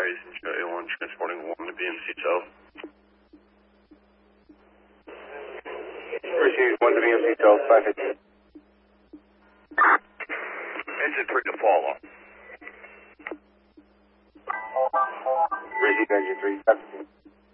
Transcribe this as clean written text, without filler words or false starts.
Rising J1 transporting 1 to BMC South. Receive 1 to BMC South, 550. Engine 3 to follow. Receive engine 3, 550.